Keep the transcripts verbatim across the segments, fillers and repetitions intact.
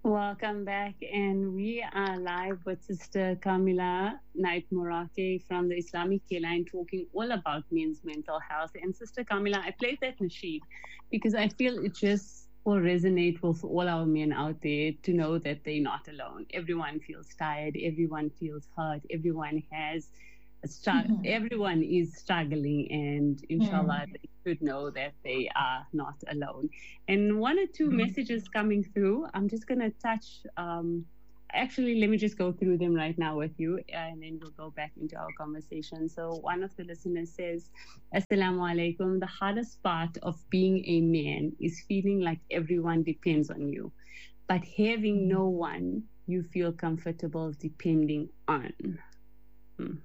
Welcome back, and we are live with Sister Kamila Knight Morake from the Islamic Care Line, talking all about men's mental health. And Sister Kamila, I played that nasheed because I feel it just will resonate with all our men out there to know that they're not alone. Everyone feels tired, everyone feels hurt, everyone has a struggle, Mhm. everyone is struggling, and inshallah, Mm. they should know that they are not alone. And one or two messages coming through. I'm just going to touch. Um, actually, let me just go through them right now with you, and then we'll go back into our conversation. So, one of the listeners says, Assalamu alaikum. The hardest part of being a man is feeling like everyone depends on you, but having no one you feel comfortable depending on. Hmm.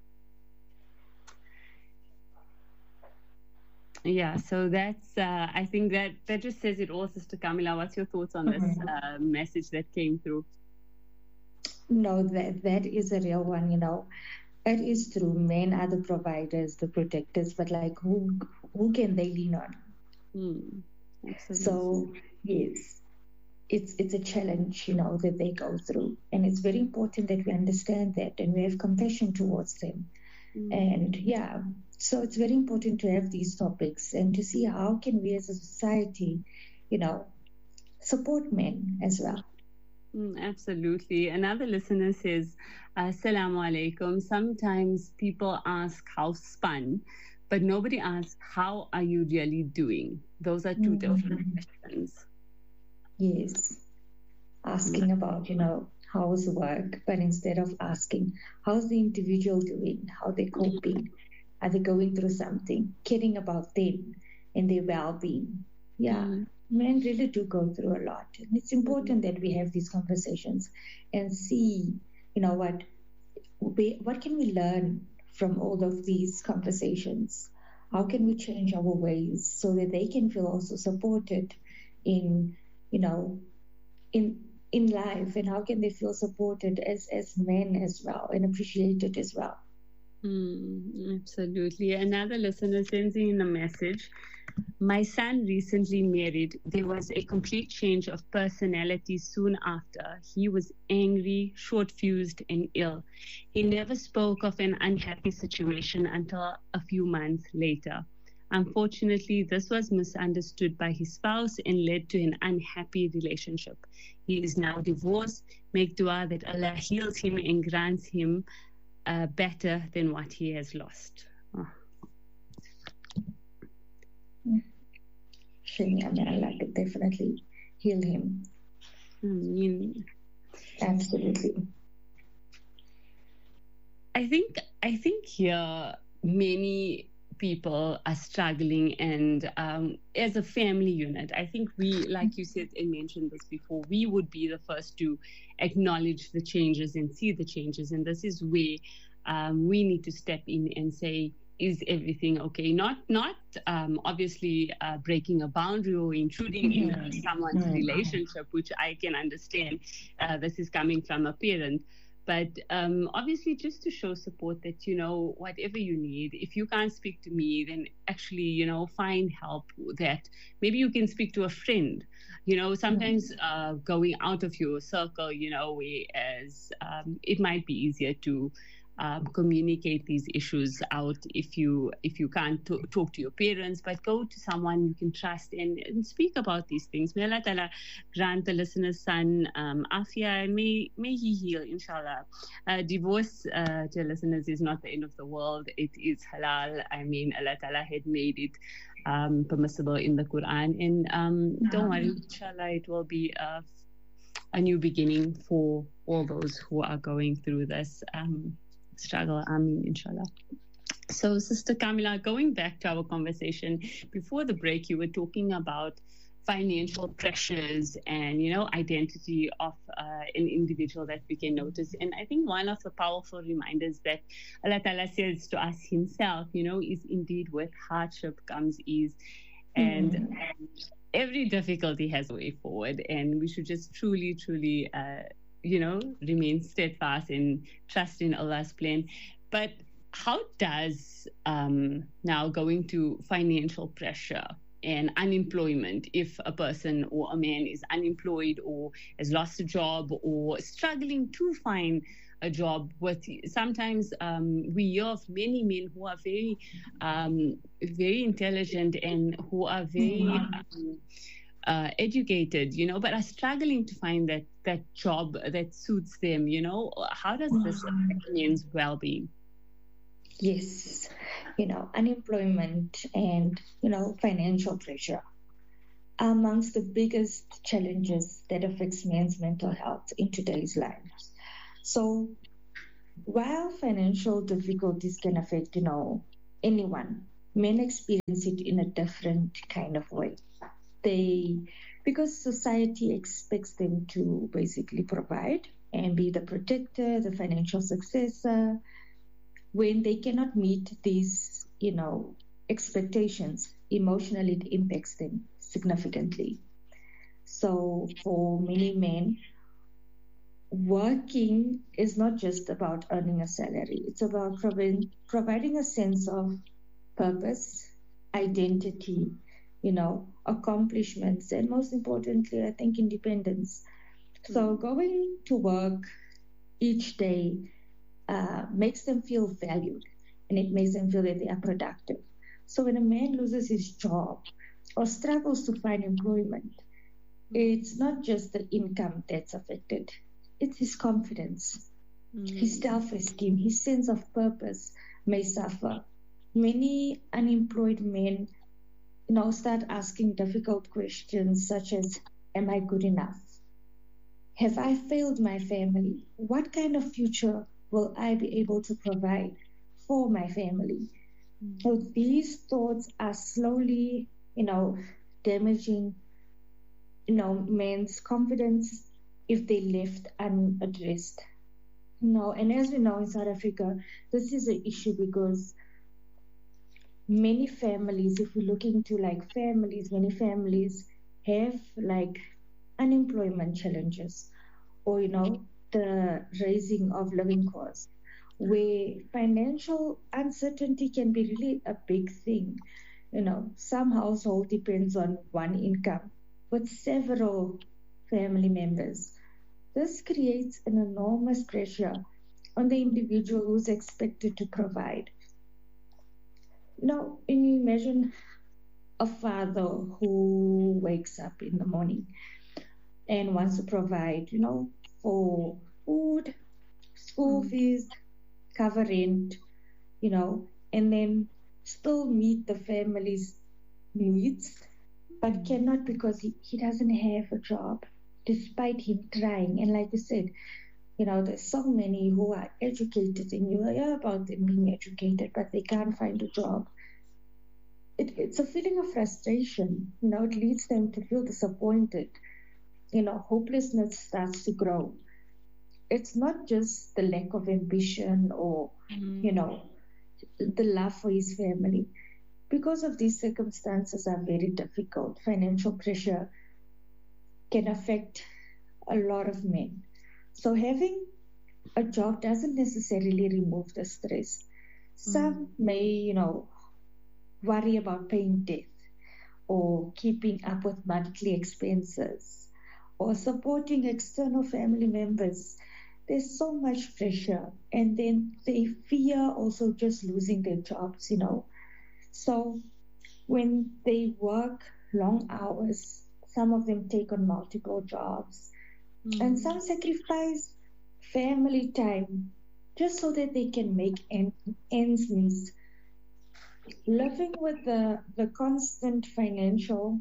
Yeah, so that's, uh, I think that that just says it all, Sister Kamila. What's your thoughts on this Mhm. uh, message that came through? No, that that is a real one, you know. It is true. Men are the providers, the protectors, but like who who can they lean on? Hmm, absolutely. So yes, it's it's a challenge, you know, that they go through. And it's very important that we understand that and we have compassion towards them. Hmm. And yeah, so it's very important to have these topics and to see how can we as a society, you know, support men as well. Mm, absolutely. Another listener says, Assalamu alaikum. Sometimes people ask how spun, but nobody asks, how are you really doing? Those are two different Mhm. questions. Yes. Mm, Asking about, you know, how's work, but instead of asking, how's the individual doing? How they coping? Are they going through something? Caring about them and their well-being. Yeah, mm, men really do go through a lot. And it's mm, important that we have these conversations and see, you know, what we, what can we learn from all of these conversations? How can we change our ways so that they can feel also supported in, you know, in in life, and how can they feel supported as as men as well and appreciated as well. mm, absolutely. Another listener sends in a message. My son recently married. There was a complete change of personality soon after. He was angry, short fused, and ill. He never spoke of an unhappy situation until a few months later. Unfortunately, this was misunderstood by his spouse and led to an unhappy relationship. He is now divorced. Make dua that Allah heals him and grants him uh, better than what he has lost. Oh. Shame, I mean, Allah could definitely heal him. Mm, Absolutely. I think I think here many people are struggling, and um, as a family unit, I think we, like you said and mentioned this before, we would be the first to acknowledge the changes and see the changes, and this is where um, we need to step in and say, is everything okay? Not not um, obviously uh, breaking a boundary or intruding in uh, someone's Mm-hmm. relationship, which I can understand. Uh, this is coming from a parent, but um, obviously just to show support that, you know, whatever you need, if you can't speak to me, then actually, you know, find help, that maybe you can speak to a friend. You know, sometimes uh, going out of your circle, you know, whereas um, it might be easier to um, communicate these issues out if you if you can't t- talk to your parents, but go to someone you can trust, and, and speak about these things. May Allah Ta'ala grant the listener's son um, afia, and may, may he heal, inshallah. Uh, divorce, uh, to listeners, is not the end of the world. It is halal. I mean, Allah Ta'ala had made it um, permissible in the Quran. And um, don't worry, inshallah, it will be a, a new beginning for all those who are going through this um, struggle. Ameen, inshallah. So, Sister Kamila, going back to our conversation before the break, you were talking about financial pressures and, you know, identity of uh, an individual that we can notice. And I think one of the powerful reminders that Allah Ta'ala says to us Himself, you know, is indeed with hardship comes ease. And Mm. um, every difficulty has a way forward. And we should just truly, truly, uh, you know, remain steadfast and trust in Allah's plan. But how does um, now going to financial pressure? and unemployment. If a person or a man is unemployed or has lost a job or struggling to find a job, with sometimes um, we hear of many men who are very um, very intelligent and who are very um, uh, educated, you know, but are struggling to find that that job that suits them, you know. How does this affect men's well-being? Yes, you know, unemployment and, you know, financial pressure are amongst the biggest challenges that affects men's mental health in today's lives. So while financial difficulties can affect, you know, anyone, men experience it in a different kind of way. They, because society expects them to basically provide and be the protector, the financial successor. When they cannot meet these, you know, expectations, emotionally it impacts them significantly. So for many men, working is not just about earning a salary. It's about provi- providing a sense of purpose, identity, you know, accomplishments, and most importantly, I think independence. So going to work each day uh, makes them feel valued, and it makes them feel that they are productive. So when a man loses his job or struggles to find employment, it's not just the income that's affected, it's his confidence, mm. his self-esteem, his sense of purpose may suffer. Many unemployed men, you know, start asking difficult questions such as, am I good enough? Have I failed my family? What kind of future will I be able to provide for my family? Mm. So these thoughts are slowly, you know, damaging, you know, men's confidence if they left unaddressed. You know, and as we know in South Africa, this is an issue because many families, if we look into like families, many families have like unemployment challenges, or, you know, the raising of living costs, where financial uncertainty can be really a big thing. You know, some household depends on one income with several family members. This creates an enormous pressure on the individual who's expected to provide. Now, when you imagine a father who wakes up in the morning and wants to provide, you know, for food, school fees, cover rent, you know, and then still meet the family's needs, but cannot because he, he doesn't have a job, despite him trying. And like you said, you know, there's so many who are educated, and you hear about them being educated, but they can't find a job. It, it's a feeling of frustration. You know, it leads them to feel disappointed. You know, hopelessness starts to grow. It's not just the lack of ambition or, mm. you know, the love for his family. Because of these circumstances are very difficult, financial pressure can affect a lot of men. So having a job doesn't necessarily remove the stress. Some mm. may, you know, worry about paying debt or keeping up with monthly expenses or supporting external family members. There's so much pressure, and then they fear also just losing their jobs, you know. So when they work long hours, some of them take on multiple jobs, mm. and some sacrifice family time just so that they can make ends meet. Living with the, the constant financial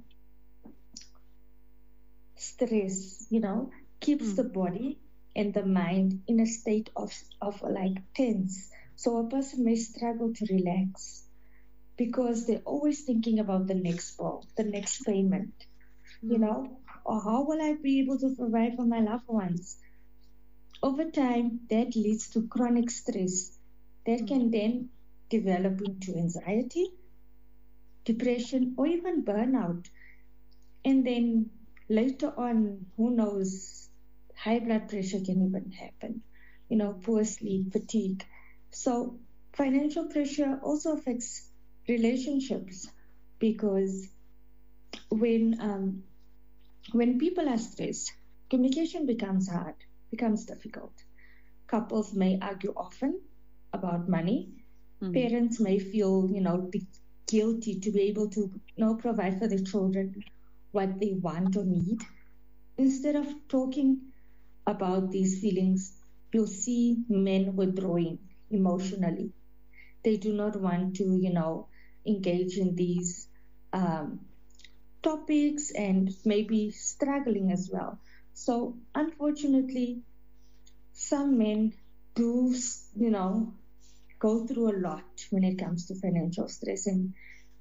stress, you know, keeps mm. the body and the mind in a state of, of like tense. So a person may struggle to relax because they're always thinking about the next bill, the next payment, mm. you know, or how will I be able to provide for my loved ones? Over time, that leads to chronic stress that mm. can then develop into anxiety, depression, or even burnout. And then later on, who knows, high blood pressure can even happen, you know, poor sleep, fatigue. So financial pressure also affects relationships because when um, when people are stressed, communication becomes hard, becomes difficult. Couples may argue often about money. Mm. Parents may feel, you know, guilty to be able to, you know, provide for their children what they want or need. Instead of talking about these feelings, you'll see men withdrawing emotionally. They do not want to, you know, engage in these um, topics and maybe struggling as well. So unfortunately, some men do, you know, go through a lot when it comes to financial stress, and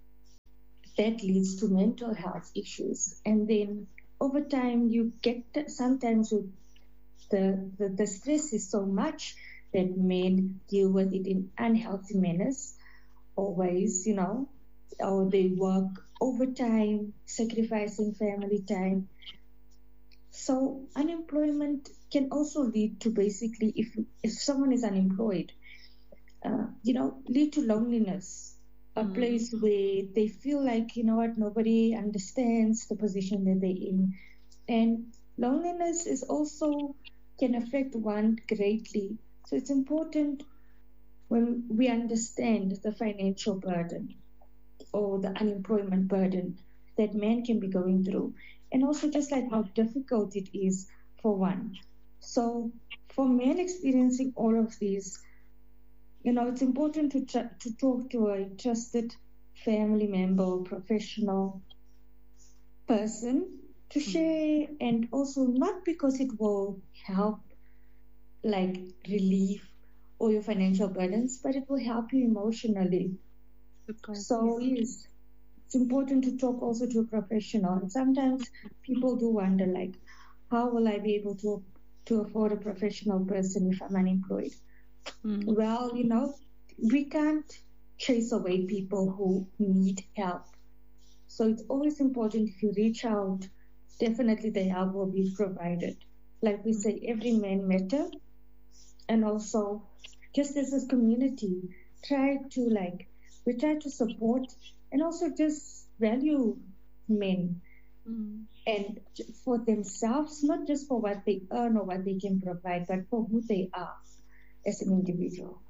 that leads to mental health issues. And then over time, you get sometimes with the, the, the stress is so much that men deal with it in unhealthy manners, always, you know, or they work overtime, sacrificing family time. So unemployment can also lead to basically, if if someone is unemployed, uh, you know, lead to loneliness, a mm. place where they feel like, you know what, nobody understands the position that they're in. And loneliness is also can affect one greatly. So it's important when we understand the financial burden or the unemployment burden that men can be going through, and also just like how difficult it is for one. So for men experiencing all of these, you know, it's important to tr- to talk to a trusted family member or professional person to share, and also not because it will help like relieve all your financial burdens, but it will help you emotionally. So yes, it's important to talk also to a professional. And sometimes people do wonder, like, how will I be able to to afford a professional person if I'm unemployed? Mm. Well, you know, we can't chase away people who need help. So it's always important, if you reach out, definitely the help will be provided. Like we say, every man matter. And also, just as a community, try to like, we try to support and also just value men mm. and for themselves, not just for what they earn or what they can provide, but for who they are as an individual.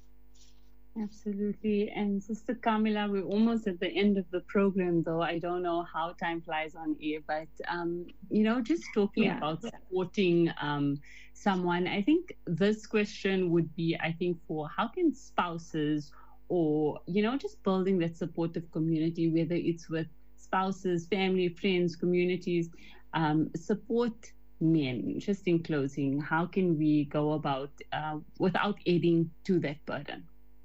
Absolutely. And Sister Camilla, we're almost at the end of the program, though. I don't know how time flies on air, but, um, you know, just talking yeah. about supporting um, someone, I think this question would be, I think, for how can spouses or, you know, just building that supportive community, whether it's with spouses, family, friends, communities, um, support men. Just in closing, how can we go about uh, without adding to that burden?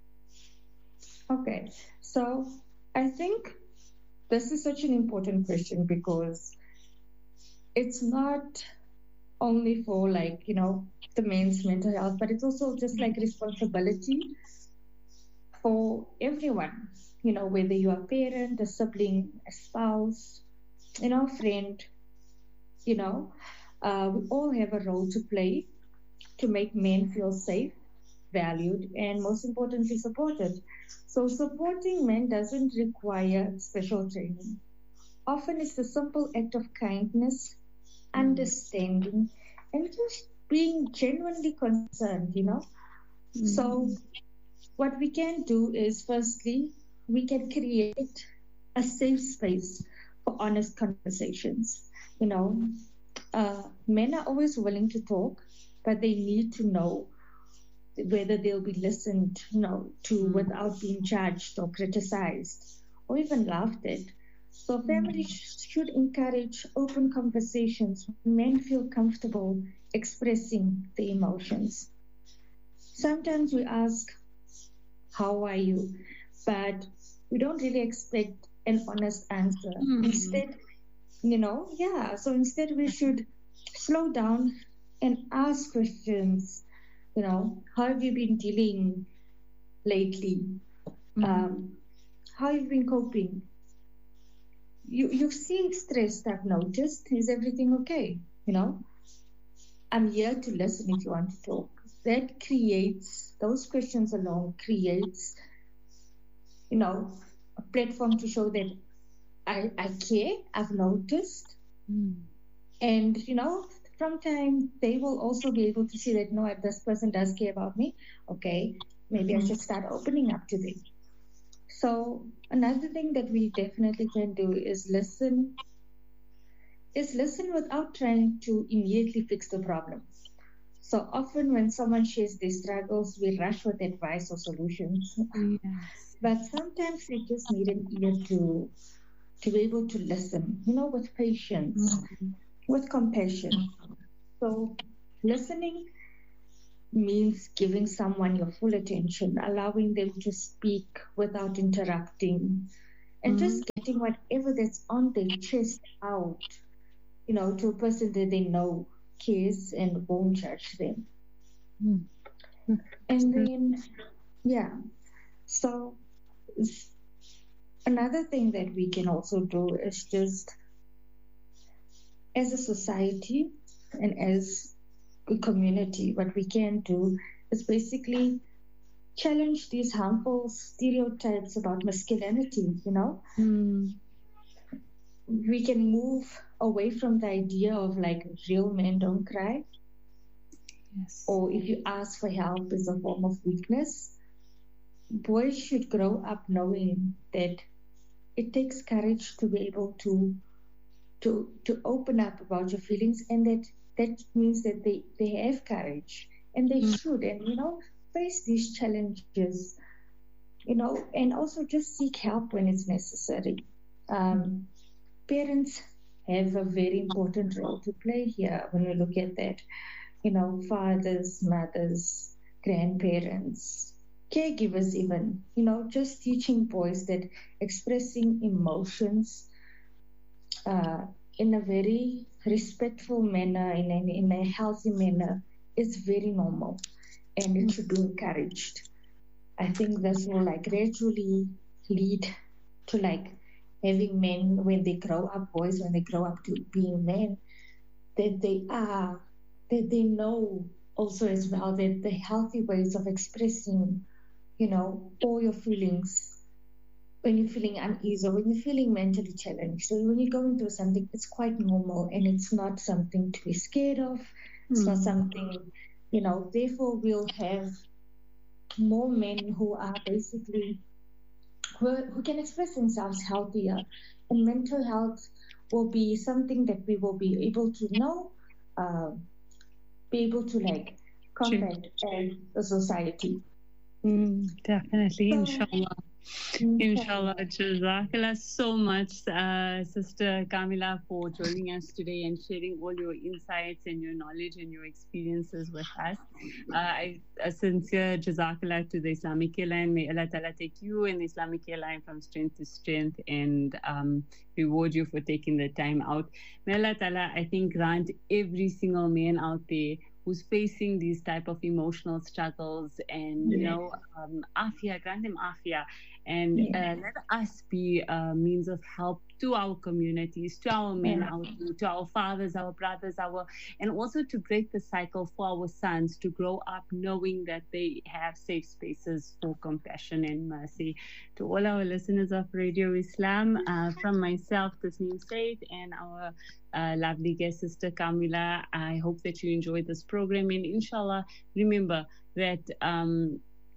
Okay, so I think this is such an important question because it's not only for like, you know, the men's mental health, but it's also just like responsibility for everyone, you know, whether you're a parent, a sibling, a spouse, you know, a friend, you know, uh, we all have a role to play to make men feel safe, valued, and most importantly, supported. So supporting men doesn't require special training. Often it's the simple act of kindness, mm. understanding, and just being genuinely concerned, you know. Mm. So what we can do is, firstly, we can create a safe space for honest conversations. You know, uh, men are always willing to talk, but they need to know whether they'll be listened, you know, to mm. without being judged or criticized or even laughed at. So families mm. should encourage open conversations. Men feel comfortable expressing their emotions. Sometimes we ask, how are you? But we don't really expect an honest answer. Mm. Instead, you know, yeah, so instead we should slow down and ask questions. You know, how have you been dealing lately? Mm-hmm. Um, how have you been coping? You, you seem stressed, I've noticed. Is everything okay? You know, I'm here to listen if you want to talk. That creates, those questions alone creates, you know, a platform to show that I, I care, I've noticed. Mm. And, you know, from time, they will also be able to see that, no, this person does care about me. Okay, maybe I should start opening up to them. So another thing that we definitely can do is listen, is listen without trying to immediately fix the problem. So often when someone shares their struggles, we rush with advice or solutions. Yes. But sometimes they just need an ear to, to be able to listen, you know, with patience, mm-hmm. with compassion. So listening means giving someone your full attention, allowing them to speak without interrupting, and mm-hmm. just getting whatever that's on their chest out, you know, to a person that they know cares and won't judge them. Mm-hmm. And then, yeah, so another thing that we can also do is just, as a society and as a community, what we can do is basically challenge these harmful stereotypes about masculinity, you know? Mm. We can move away from the idea of like real men don't cry. Yes. Or if you ask for help is a form of weakness. Boys should grow up knowing that it takes courage to be able to to to open up about your feelings, and that that means that they, they have courage, and they mm. should, and, you know, face these challenges, you know, and also just seek help when it's necessary. Um, parents have a very important role to play here when we look at that. You know, fathers, mothers, grandparents, caregivers even, you know, just teaching boys that expressing emotions uh, in a very respectful manner, in a, in a healthy manner, is very normal, and it should be encouraged. I think this will like gradually lead to like having men, when they grow up, boys when they grow up to being men, that they are, that they know also as well that the healthy ways of expressing, you know, all your feelings when you're feeling uneasy or when you're feeling mentally challenged. So when you're going through something, it's quite normal, and it's not something to be scared of. It's mm. not something, you know, therefore we'll have more men who are basically, who, are, who can express themselves healthier. And mental health will be something that we will be able to know, uh, be able to like combat as a society. Mm, definitely, so, inshallah. Inshallah. Jazakallah so much, uh, Sister Kamila, for joining us today and sharing all your insights and your knowledge and your experiences with us. Uh, I, a sincere Jazakallah to the Islamic Airline. May Allah Ta'ala take you and the Islamic Airline from strength to strength and um, reward you for taking the time out. May Allah Ta'ala, I think, grant every single man out there who's facing these type of emotional struggles and, you know, um, afia, grant them afia, and uh, let us be a means of help to our communities, to our men out there, to our fathers, our brothers, our, and also to break the cycle for our sons to grow up knowing that they have safe spaces for compassion and mercy. To all our listeners of Radio Islam, uh, from myself, Tasneem Said, and our uh, lovely guest, Sister Kamila, I hope that you enjoyed this program, and inshallah, remember that um,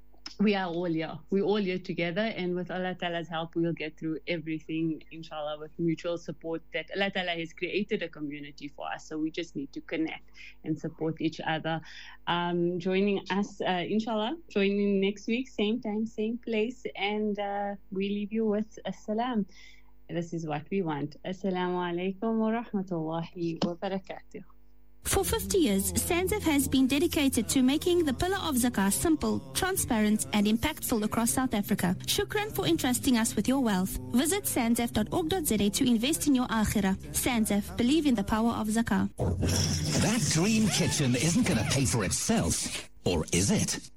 we are all here. We're all here together, and with Allah Ta'ala's help, we'll get through everything, inshallah, with mutual support that Allah Ta'ala has created a community for us. So we just need to connect and support each other. Um, joining us, uh, inshallah, joining next week, same time, same place, and uh, we leave you with As-salam. This is what we want. Assalamu alaikum wa rahmatullahi wa barakatuh. For fifty years, SANZAF has been dedicated to making the pillar of zakah simple, transparent, and impactful across South Africa. Shukran for entrusting us with your wealth. Visit sanzaf dot org dot za to invest in your akhirah. SANZAF, believe in the power of zakah. That dream kitchen isn't going to pay for itself, or is it?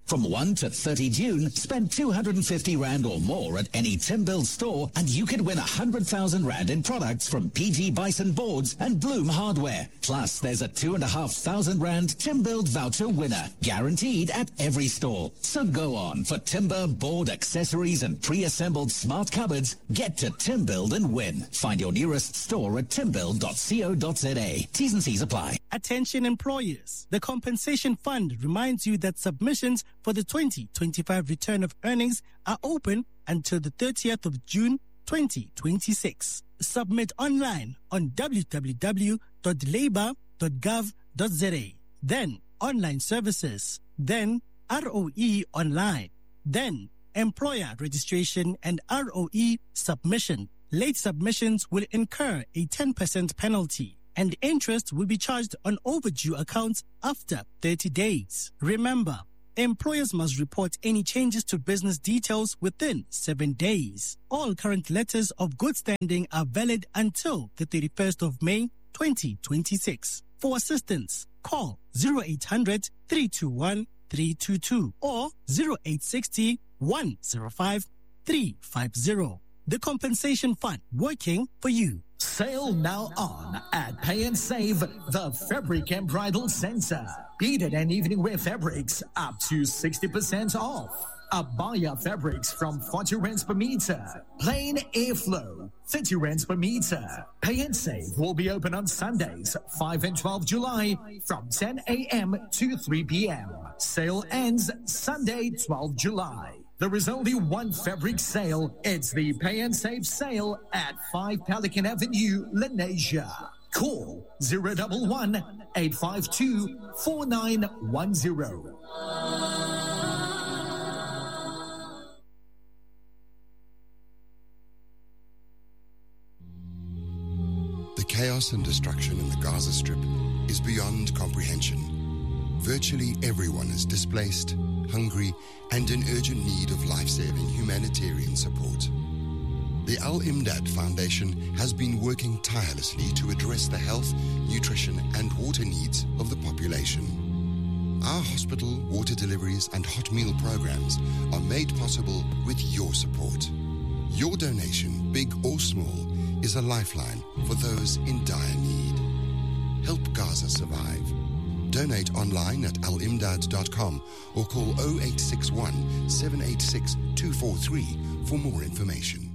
From first to thirtieth of June, spend two hundred fifty rand or more at any Timbuild store and you could win one hundred thousand rand in products from P G Bison Boards and Bloom Hardware. Plus, there's a two thousand five hundred rand Timbuild voucher winner, guaranteed at every store. So go on, for timber, board, accessories and pre-assembled smart cupboards, get to Timbuild and win. Find your nearest store at timbuild dot co dot za. T's and C's apply. Attention employers. The Compensation Fund reminds you that submissions for the twenty twenty-five return of earnings are open until the thirtieth of June twenty twenty-six. Submit online on w w w dot labour dot gov dot za. Then online services. Then R O E online. Then employer registration and R O E submission. Late submissions will incur a ten percent penalty, and interest will be charged on overdue accounts after thirty days. Remember, employers must report any changes to business details within seven days. All current letters of good standing are valid until the thirty-first of May twenty twenty-six. For assistance, call zero eight hundred, three two one, three two two or zero eight six zero, one zero five, three five zero. The Compensation Fund, working for you. Sale now on at Pay and Save, the Fabric and Bridal Center. Beaded and evening wear fabrics up to sixty percent off. Abaya fabrics from forty rands per meter. Plain airflow, thirty rands per meter. Pay and Save will be open on Sundays, five and twelve July from ten a.m. to three p.m. Sale ends Sunday, twelve July. There is only one fabric sale. It's the Pay and Save sale at five Pelican Avenue, Lenasia. Call zero one one, eight five two, four nine one zero. The chaos and destruction in the Gaza Strip is beyond comprehension. Virtually everyone is displaced, hungry, and in urgent need of life-saving humanitarian support. The Al-Imdad Foundation has been working tirelessly to address the health, nutrition, and water needs of the population. Our hospital, water deliveries, and hot meal programs are made possible with your support. Your donation, big or small, is a lifeline for those in dire need. Help Gaza survive. Donate online at al imdad dot com or call zero eight six one, seven eight six, two four three for more information.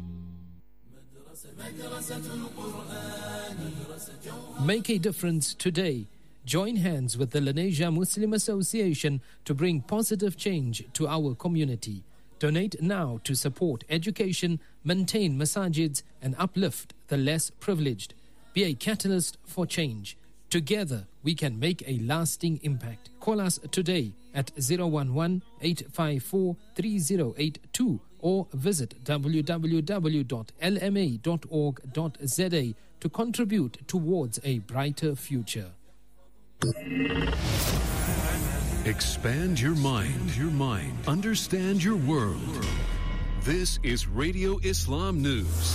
Make a difference today. Join hands with the Lenasia Muslim Association to bring positive change to our community. Donate now to support education, maintain masajids, and uplift the less privileged. Be a catalyst for change. Together, we can make a lasting impact. Call us today at zero one one, eight five four, three zero eight two or visit w w w dot l m a dot org dot z a to contribute towards a brighter future. Expand your mind, your mind. Understand your world. This is Radio Islam News.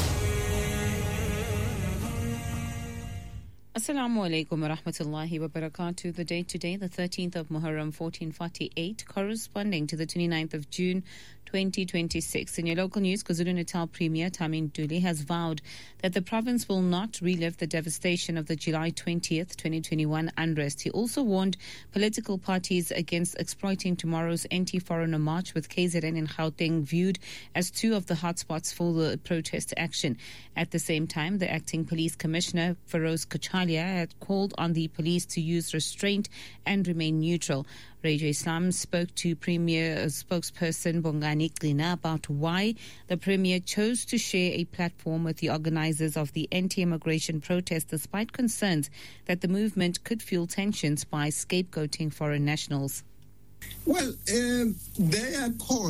Assalamu alaikum wa rahmatullahi wa barakatuh. The date today, the thirteenth of Muharram fourteen forty-eight, corresponding to the twenty-ninth of June twenty twenty-six. In your local news, KwaZulu-Natal Premier Tamin Duli has vowed that the province will not relive the devastation of the July twentieth, twenty twenty-one unrest. He also warned political parties against exploiting tomorrow's anti-foreigner march, with K Z N and Gauteng viewed as two of the hotspots for the protest action. At the same time, the acting police commissioner, Feroz Kachalia, had called on the police to use restraint and remain neutral. Radio Islam spoke to Premier uh, spokesperson Bongani Qina about why the Premier chose to share a platform with the organizers of the anti-immigration protest, despite concerns that the movement could fuel tensions by scapegoating foreign nationals. Well, uh, their call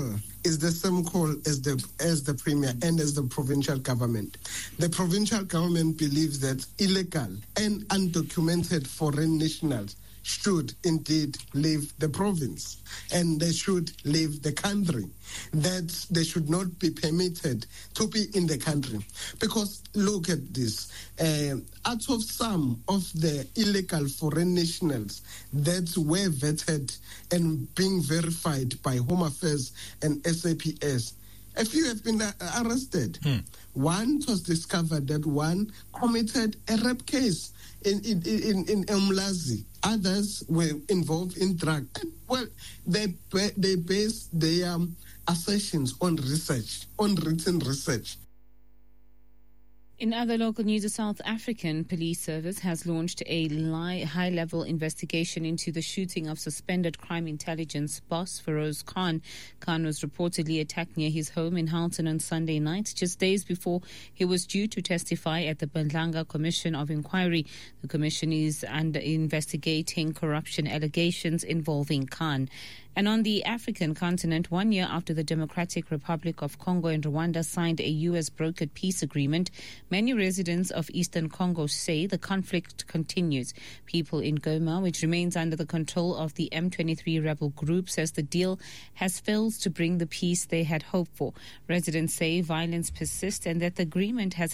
is the same call as the as the Premier and as the provincial government. The provincial government believes that illegal and undocumented foreign nationals should indeed leave the province and they should leave the country, that they should not be permitted to be in the country. Because look at this, uh, out of some of the illegal foreign nationals that were vetted and being verified by Home Affairs and S A P S, a few have been uh, arrested. Hmm. One, it was discovered that one committed a rape case in in in, in Umlazi. Others were involved in drug. Well, they they based their um, assertions on research, on written research. In other local news, the South African Police Service has launched a high-level investigation into the shooting of suspended crime intelligence boss Feroz Khan. Khan was reportedly attacked near his home in Halton on Sunday night, just days before he was due to testify at the Bandlanga Commission of Inquiry. The commission is under investigating corruption allegations involving Khan. And on the African continent, one year after the Democratic Republic of Congo and Rwanda signed a U S-brokered peace agreement, many residents of eastern Congo say the conflict continues. People in Goma, which remains under the control of the M twenty-three rebel group, says the deal has failed to bring the peace they had hoped for. Residents say violence persists and that the agreement has